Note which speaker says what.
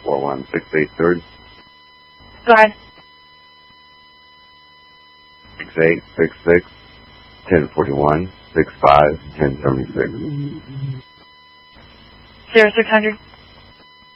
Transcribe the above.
Speaker 1: 41 683rd.
Speaker 2: Go ahead.
Speaker 1: 6866 1041 65 1076.
Speaker 2: 0600.